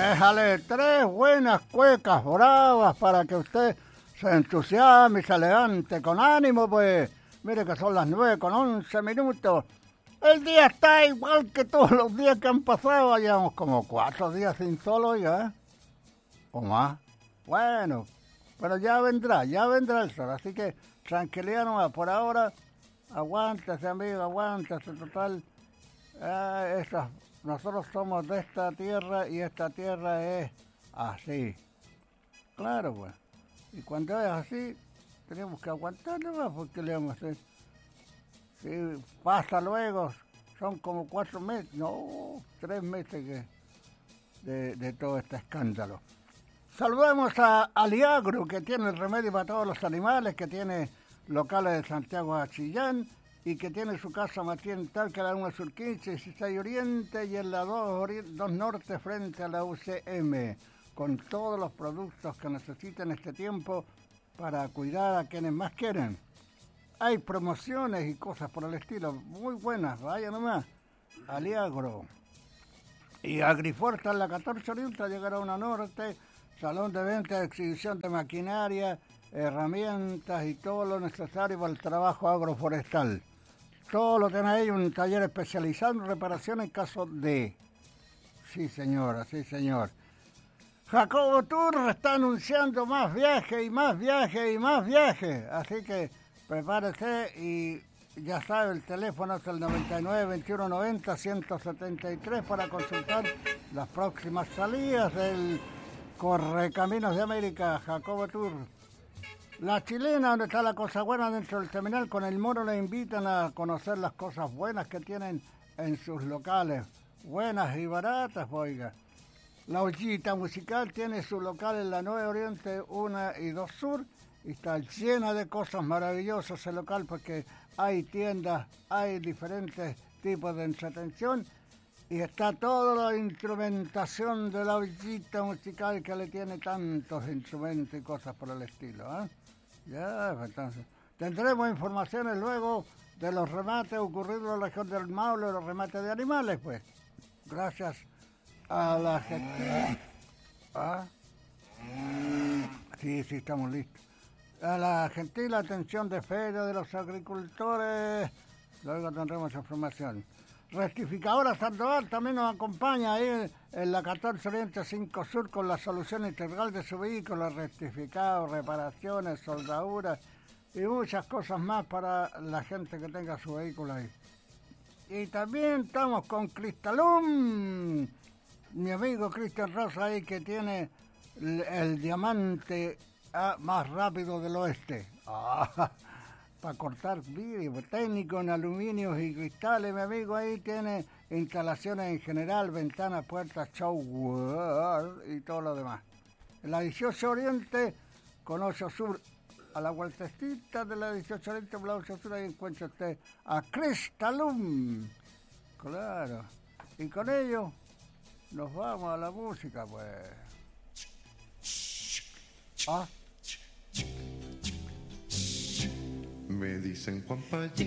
Déjale 3 buenas cuecas bravas para que usted se entusiasme y se levante con ánimo, pues. Mire que son las 9:11. El día está igual que todos los días que han pasado. Llevamos como 4 días sin sol, ya. O más. Bueno, pero ya vendrá el sol. Así que tranquilidad nomás. Por ahora, aguántese, amigo, aguántese, total. Nosotros somos de esta tierra y esta tierra es así. Claro, pues. Y cuando es así, tenemos que aguantar nomás, porque le vamos a hacer. Si pasa luego, son como 4 meses, no, 3 meses de todo este escándalo. Saludemos a Aliagro, que tiene el remedio para todos los animales, que tiene locales de Santiago a Chillán y que tiene su casa Matías en Talca, la 1 Sur 15, 16 Oriente y en la 2 Norte frente a la UCM, con todos los productos que necesiten este tiempo para cuidar a quienes más quieren. Hay promociones y cosas por el estilo, muy buenas, vaya nomás. Aliagro. Y Agrifuerza en la 14 Oriente, llegar a 1 Norte, salón de venta, exhibición de maquinaria, herramientas y todo lo necesario para el trabajo agroforestal. Todo lo tiene ahí, un taller especializado en reparación en caso de... Sí, señora, sí, señor. Jacobo Tour está anunciando más viajes y más viajes y más viajes. Así que prepárese y ya sabe, el teléfono es el 99-2190-173 para consultar las próximas salidas del Correcaminos de América, Jacobo Tour. La Chilena, donde está la cosa buena dentro del terminal, con el Moro le invitan a conocer las cosas buenas que tienen en sus locales. Buenas y baratas, oiga. La Ollita Musical tiene su local en la 9 Oriente, 1 y 2 Sur. Y está llena de cosas maravillosas ese local porque hay tiendas, hay diferentes tipos de entretención. Y está toda la instrumentación de la Ollita Musical que le tiene tantos instrumentos y cosas por el estilo, ¿eh? Ya, entonces, tendremos informaciones luego de los remates ocurridos en la región del Maule, los remates de animales, pues. Gracias a la gente. ¿Ah? Sí, estamos listos. A la gentil atención de Feria de los Agricultores, luego tendremos información. Rectificadora Sandoval también nos acompaña ahí en la 14 Oriente 5 Sur con la solución integral de su vehículo, rectificados, reparaciones, soldaduras y muchas cosas más para la gente que tenga su vehículo ahí. Y también estamos con Cristalum, mi amigo Cristian Rosa ahí que tiene el diamante más rápido del oeste. Para cortar vidrio, técnico en aluminio y cristales, mi amigo ahí tiene instalaciones en general, ventanas, puertas, show y todo lo demás. En la 18 Oriente, con 8 Sur, a la vueltecita de la 18 Oriente, por la 8 Sur, ahí encuentra usted a Cristalum. Claro. Y con ello nos vamos a la música, pues. Me dicen Juan Payín.